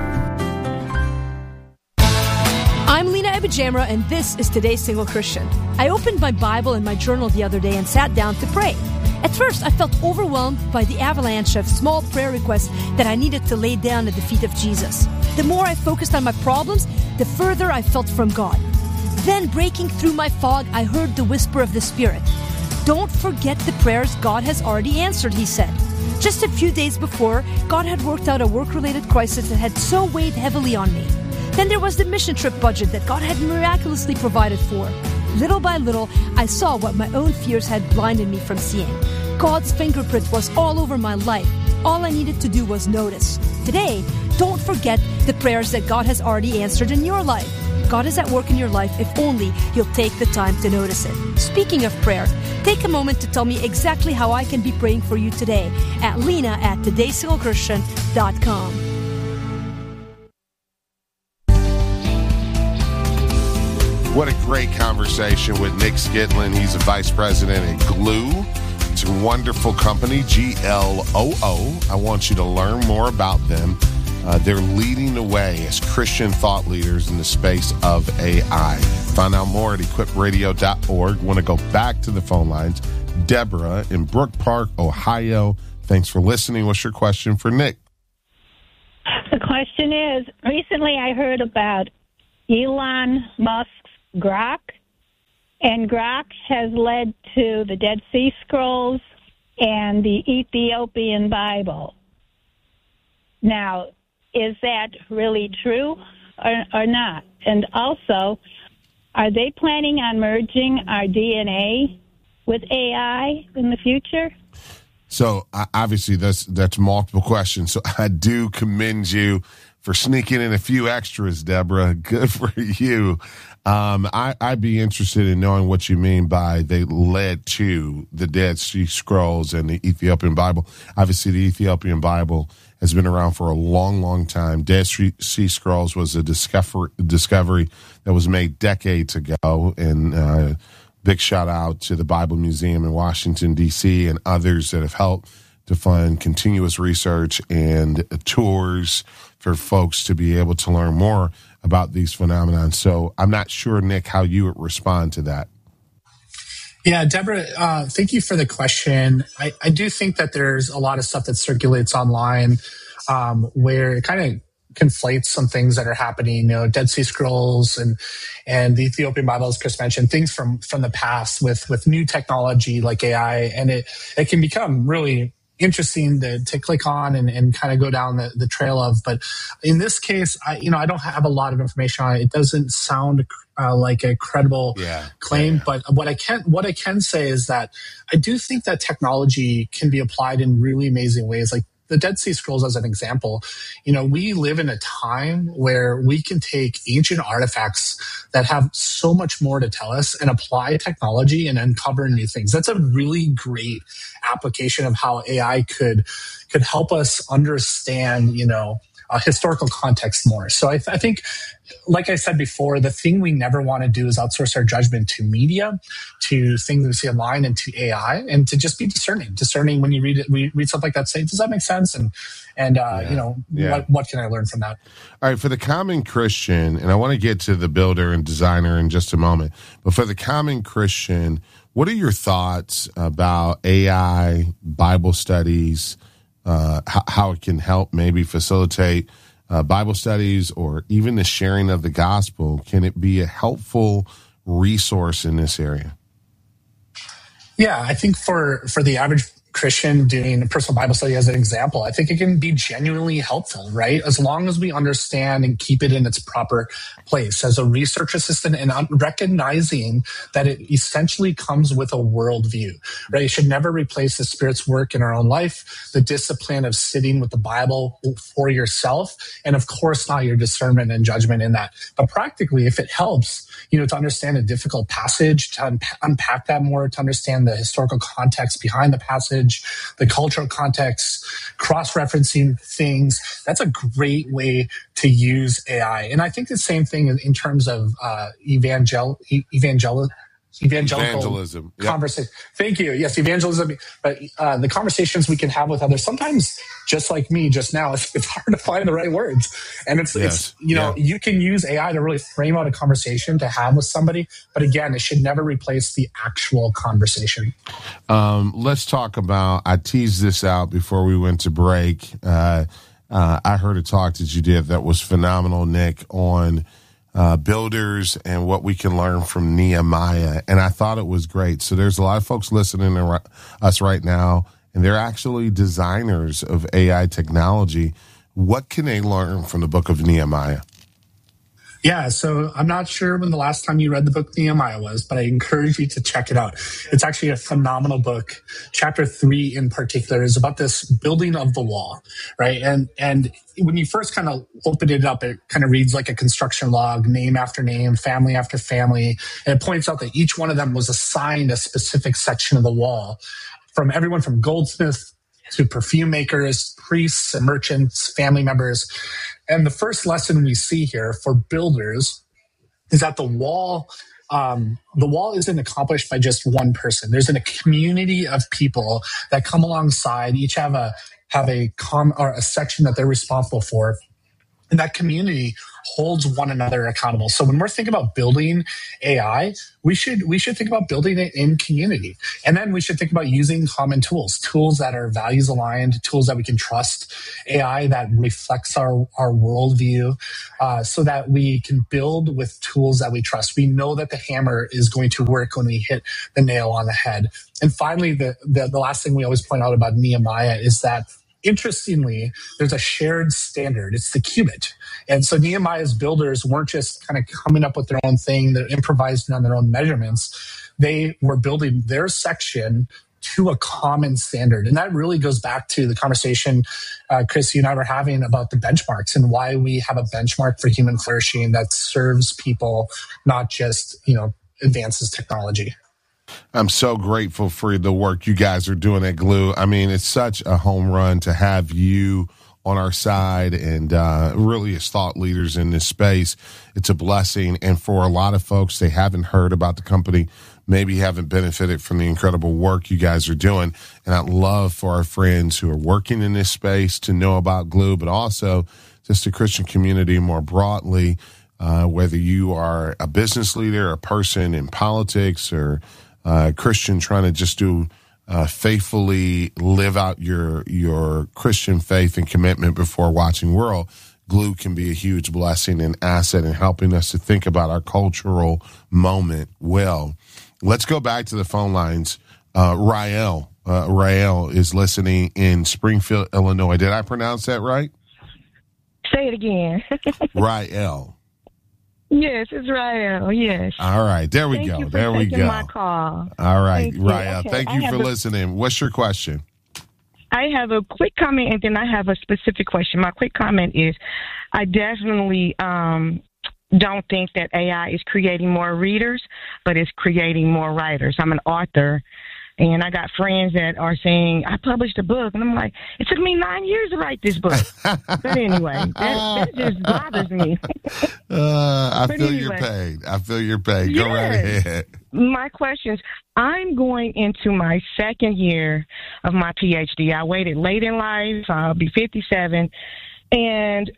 [SPEAKER 20] I'm Lena Ebijamra, and this is Today's Single Christian. I opened my Bible and my journal the other day and sat down to pray. At first, I felt overwhelmed by the avalanche of small prayer requests that I needed to lay down at the feet of Jesus. The more I focused on my problems, the further I felt from God. Then, breaking through my fog, I heard the whisper of the Spirit. Don't forget the prayers God has already answered, he said. Just a few days before, God had worked out a work-related crisis that had so weighed heavily on me. Then there was the mission trip budget that God had miraculously provided for. Little by little, I saw what my own fears had blinded me from seeing. God's fingerprint was all over my life. All I needed to do was notice. Today, don't forget the prayers that God has already answered in your life. God is at work in your life if only you'll take the time to notice it. Speaking of prayer, take a moment to tell me exactly how I can be praying for you today at Lena at today single christian dot com.
[SPEAKER 12] What a great conversation with Nick Skitlin. He's a vice president at Gloo. It's a wonderful company, G L O O. I want you to learn more about them. Uh, they're leading the way as Christian thought leaders in the space of A I. Find out more at equip radio dot org. Want to go back to the phone lines. Deborah in Brook Park, Ohio. Thanks for listening. What's your question for Nick?
[SPEAKER 21] The question is, recently I heard about Elon Musk's Grok, and Grok has led to the Dead Sea Scrolls and the Ethiopian Bible. Now, is that really true or, or not? And also, are they planning on merging our D N A with A I in the future?
[SPEAKER 12] So uh, obviously that's that's multiple questions. So I do commend you for sneaking in a few extras, Deborah. Good for you. Um, I, I'd be interested in knowing what you mean by they led to the Dead Sea Scrolls and the Ethiopian Bible. Obviously, the Ethiopian Bible has been around for a long, long time. Dead Sea Scrolls was a discover, discovery that was made decades ago, and uh, big shout out to the Bible Museum in Washington, D C, and others that have helped to fund continuous research and tours for folks to be able to learn more about these phenomena. So I'm not sure, Nick, how you would respond to that.
[SPEAKER 13] Yeah, Deborah, uh, thank you for the question. I, I do think that there's a lot of stuff that circulates online um, where it kind of conflates some things that are happening, you know, Dead Sea Scrolls and and the Ethiopian Bible, as Chris mentioned, things from from the past with with new technology like A I, and it it can become really interesting to, to click on and, and kind of go down the, the trail of. But in this case, I you know I don't have a lot of information on it. It doesn't sound uh, like a credible
[SPEAKER 12] yeah.
[SPEAKER 13] claim.
[SPEAKER 12] Yeah.
[SPEAKER 13] But what I can what I can say is that I do think that technology can be applied in really amazing ways. Like the Dead Sea Scrolls as an example, you know, we live in a time where we can take ancient artifacts that have so much more to tell us and apply technology and uncover new things. That's a really great application of how A I could could help us understand, you know, uh, historical context more. So I, th- I think, like I said before, the thing we never want to do is outsource our judgment to media, to things we see online, and to A I, and to just be discerning. Discerning when you read it, we read something like that, say, does that make sense? And and uh,
[SPEAKER 12] yeah.
[SPEAKER 13] you know,
[SPEAKER 12] yeah.
[SPEAKER 13] what what can I learn from that?
[SPEAKER 12] All right, for the common Christian, and I want to get to the builder and designer in just a moment, but for the common Christian, what are your thoughts about A I, Bible studies, uh, how, how it can help maybe facilitate Uh, Bible studies or even the sharing of the gospel? Can it be a helpful resource in this area?
[SPEAKER 13] Yeah, I think for, for the average Christian doing a personal Bible study as an example, I think it can be genuinely helpful, right? As long as we understand and keep it in its proper place as a research assistant and recognizing that it essentially comes with a worldview, right? It should never replace the Spirit's work in our own life, the discipline of sitting with the Bible for yourself, and of course not your discernment and judgment in that. But practically, if it helps, you know, to understand a difficult passage, to un- unpack that more, to understand the historical context behind the passage, the cultural context, cross-referencing things, that's a great way to use A I. And I think the same thing in, in terms of uh, evangel- evangel- evangelical
[SPEAKER 12] evangelism. Yep.
[SPEAKER 13] Conversation. Thank you. Yes, evangelism. But uh, the conversations we can have with others, sometimes just like me just now, it's, it's hard to find the right words. And it's,
[SPEAKER 12] Yes.
[SPEAKER 13] it's you know,
[SPEAKER 12] Yeah.
[SPEAKER 13] you can use A I to really frame out a conversation to have with somebody. But again, it should never replace the actual conversation.
[SPEAKER 12] Um, let's talk about, I teased this out before we went to break. Uh, uh, I heard a talk that you did that was phenomenal, Nick, on uh, builders and what we can learn from Nehemiah. And I thought it was great. So there's a lot of folks listening to ri- us right now, and they're actually designers of A I technology. What can they learn from the book of Nehemiah?
[SPEAKER 13] Yeah, so I'm not sure when the last time you read the book Nehemiah was, but I encourage you to check it out. It's actually a phenomenal book. Chapter three in particular is about this building of the wall, right? And and when you first kind of open it up, it kind of reads like a construction log, name after name, family after family. And it points out that each one of them was assigned a specific section of the wall, from everyone from goldsmiths to perfume makers, priests and merchants, family members. And the first lesson we see here for builders is that the wall um, the wall isn't accomplished by just one person. There's a community of people that come alongside, each have a have a com or a section that they're responsible for. And that community holds one another accountable. So when we're thinking about building A I, we should we should think about building it in community. And then we should think about using common tools, tools that are values aligned, tools that we can trust, A I that reflects our, our worldview, uh, so that we can build with tools that we trust. We know that the hammer is going to work when we hit the nail on the head. And finally, the, the, the last thing we always point out about Nehemiah is that interestingly, there's a shared standard. It's the cubit. And so Nehemiah's builders weren't just kind of coming up with their own thing. They're improvising on their own measurements. They were building their section to a common standard. And that really goes back to the conversation, uh, Chris, you and I were having about the benchmarks and why we have a benchmark for human flourishing that serves people, not just, you know, advances technology.
[SPEAKER 12] I'm so grateful for the work you guys are doing at Glue. I mean, it's such a home run to have you on our side and uh, really as thought leaders in this space. It's a blessing. And for a lot of folks, they haven't heard about the company, maybe haven't benefited from the incredible work you guys are doing. And I'd love for our friends who are working in this space to know about Glue, but also just the Christian community more broadly, uh, whether you are a business leader, a person in politics, or Uh, Christian trying to just do uh, faithfully live out your your Christian faith and commitment before watching world. Glue can be a huge blessing and asset in helping us to think about our cultural moment well. Let's go back to the phone lines. Uh, Rael, uh, Rael is listening in Springfield, Illinois. Did I pronounce that right?
[SPEAKER 1] Say it again.
[SPEAKER 12] Rael.
[SPEAKER 1] Yes, it's Rael. Yes.
[SPEAKER 12] All right, there we
[SPEAKER 1] Thank
[SPEAKER 12] go.
[SPEAKER 1] You for
[SPEAKER 12] there we
[SPEAKER 1] taking
[SPEAKER 12] go.
[SPEAKER 1] My call.
[SPEAKER 12] All right,
[SPEAKER 1] Thank
[SPEAKER 12] Rael.
[SPEAKER 1] Okay.
[SPEAKER 12] Thank you
[SPEAKER 1] I
[SPEAKER 12] for
[SPEAKER 1] a,
[SPEAKER 12] listening. What's your question?
[SPEAKER 1] I have a quick comment and then I have a specific question. My quick comment is, I definitely um, don't think that A I is creating more readers, but it's creating more writers. I'm an author. And I got friends that are saying, I published a book. And I'm like, it took me nine years to write this book. But anyway, that, that just bothers me.
[SPEAKER 12] uh, I
[SPEAKER 1] but
[SPEAKER 12] feel
[SPEAKER 1] anyway,
[SPEAKER 12] your pain. I feel your pain. Go
[SPEAKER 1] yes.
[SPEAKER 12] right ahead.
[SPEAKER 1] My questions. I'm going into my second year of my PhD. I waited late in life. I'll be fifty-seven. And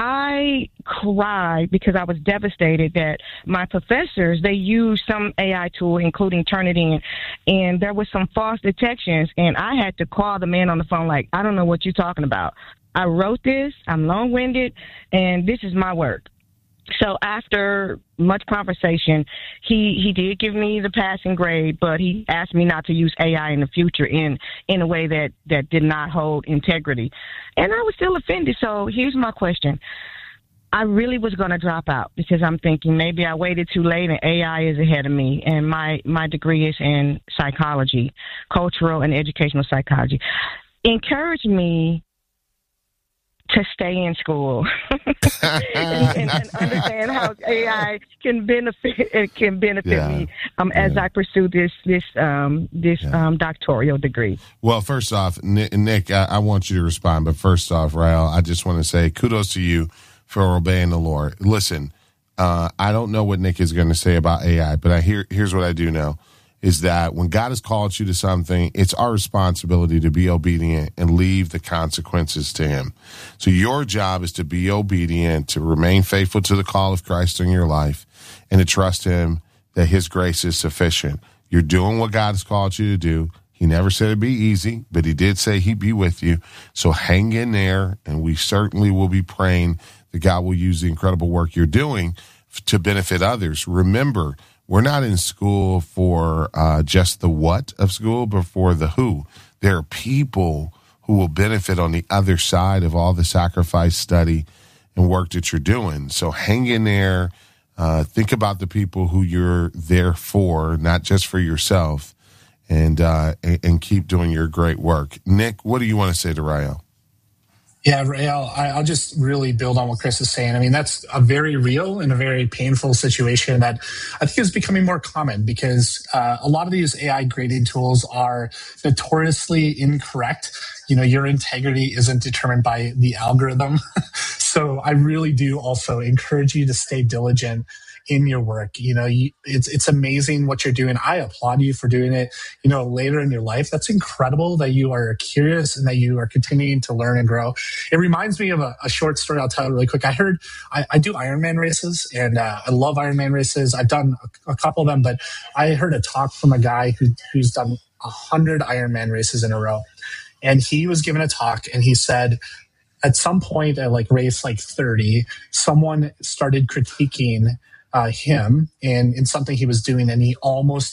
[SPEAKER 1] I cried because I was devastated that my professors, they used some A I tool, including Turnitin, and there was some false detections, and I had to call the man on the phone like, I don't know what you're talking about. I wrote this, I'm long-winded, and this is my work. So after much conversation, he, he did give me the passing grade, but he asked me not to use A I in the future in, in a way that, that did not hold integrity. And I was still offended. So here's my question. I really was going to drop out because I'm thinking maybe I waited too late and A I is ahead of me. And my, my degree is in psychology, cultural and educational psychology. Encourage me to stay in school and, and, and understand how A I can benefit it can benefit yeah. me um, as yeah. I pursue this this um, this yeah. um, doctoral degree.
[SPEAKER 12] Well, first off, Nick, I, I want you to respond, but first off, Rael, I just want to say kudos to you for obeying the Lord. Listen, uh, I don't know what Nick is going to say about A I, but I hear here's what I do know. Is that when God has called you to something, it's our responsibility to be obedient and leave the consequences to him. So your job is to be obedient, to remain faithful to the call of Christ in your life, and to trust him that his grace is sufficient. You're doing what God has called you to do. He never said it'd be easy, but he did say he'd be with you. So hang in there, and we certainly will be praying that God will use the incredible work you're doing to benefit others. Remember, we're not in school for uh, just the what of school, but for the who. There are people who will benefit on the other side of all the sacrifice, study, and work that you're doing. So hang in there. Uh, think about the people who you're there for, not just for yourself, and uh, and, and keep doing your great work. Nick, what do you want to say to Rael?
[SPEAKER 13] Yeah, Rael, I'll just really build on what Chris is saying. I mean, that's a very real and a very painful situation that I think is becoming more common because uh, a lot of these A I grading tools are notoriously incorrect. You know, your integrity isn't determined by the algorithm. So I really do also encourage you to stay diligent in your work. You know, you, it's it's amazing what you're doing. I applaud you for doing it, you know, later in your life. That's incredible that you are curious and that you are continuing to learn and grow. It reminds me of a, a short story. I'll tell you really quick. I heard, I, I do Ironman races, and uh, I love Ironman races. I've done a, a couple of them, but I heard a talk from a guy who, who's done a hundred Ironman races in a row. And he was given a talk, and he said, at some point at like race like thirty, someone started critiquing uh, him in, in something he was doing, and he almost